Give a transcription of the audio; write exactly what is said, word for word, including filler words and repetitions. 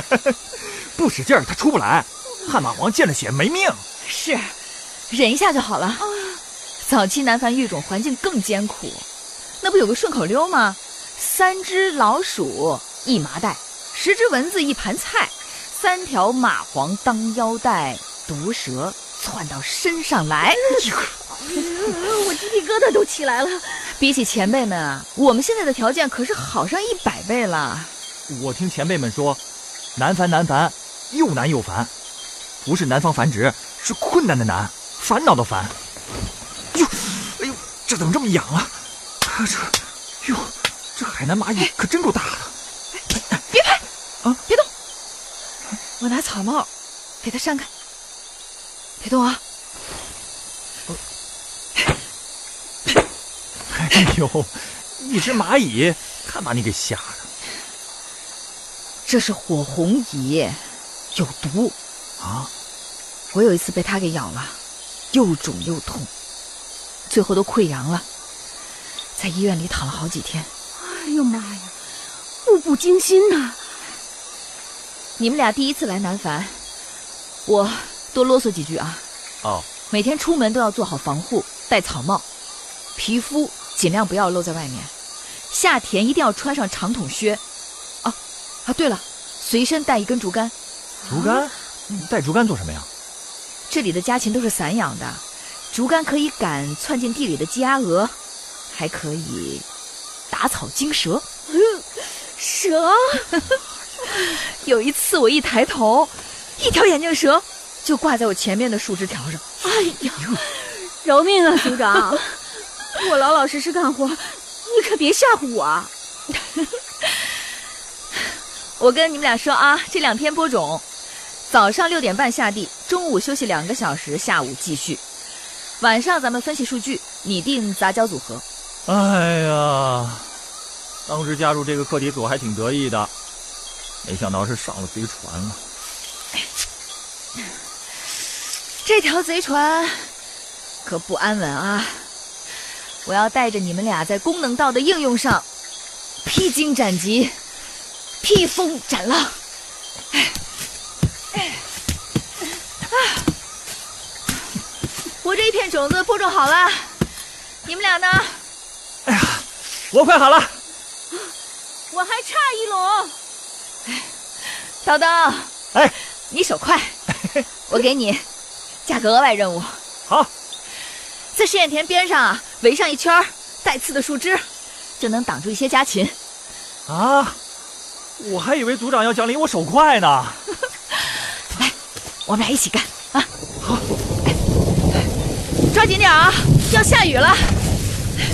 不使劲儿他出不来，汗蚂蟥见了血没命。 是，忍一下就好了。早期南繁育种环境更艰苦，那不有个顺口溜吗？三只老鼠一麻袋，十只蚊子一盘菜，三条蚂蟥当腰带，毒蛇窜到身上来。 我鸡皮疙瘩都起来了。 比起前辈们啊，我们现在的条件可是好上一百倍了。 我听前辈们说，难繁难繁，又难又烦，不是南方繁殖，是困难的难，烦恼的烦。哟，哎呦，这怎么这么痒啊？啊这，哟，这海南蚂蚁可真够大的。 别拍啊， 别动，我拿草帽给它扇开，别动啊。 哎呦，一只蚂蚁，看把你给吓的。 这是火红蚁，有毒啊！ 我有一次被它给咬了，又肿又痛，最后都溃疡了，在医院里躺了好几天。 哎呦妈呀，步步惊心呐、啊！ 你们俩第一次来南繁，我多啰嗦几句啊。 哦， 每天出门都要做好防护，戴草帽，皮肤尽量不要露在外面，夏天一定要穿上长筒靴。哦，啊，对了，随身带一根竹竿。 竹竿？带竹竿做什么呀？ 这里的家禽都是散养的，竹竿可以赶窜进地里的鸡鸭鹅，还可以打草惊蛇。 嗯，蛇？ 有一次我一抬头，一条眼镜蛇就挂在我前面的树枝条上。 哎呀，饶命啊，组长！我老老实实干活，你可别吓唬我啊！ 我跟你们俩说啊，这两天播种，早上六点半下地，中午休息两个小时，下午继续。晚上咱们分析数据，拟定杂交组合。 哎呀，当时加入这个课题组还挺得意的，没想到是上了贼船了。 这条贼船可不安稳啊！我要带着你们俩在功能道的应用上披荆斩棘，披风斩浪。哎哎啊！我这一片种子播种好了，你们俩呢？ 哎呀，我快好了， 我还差一垄。 哎，叨叨， 哎， 你手快，我给你加个额外任务。 好， 在试验田边上啊，围上一圈带刺的树枝，就能挡住一些家禽。 啊，我还以为组长要奖励我手快呢。 来，我们俩一起干啊！ 好， 抓紧点啊，要下雨了。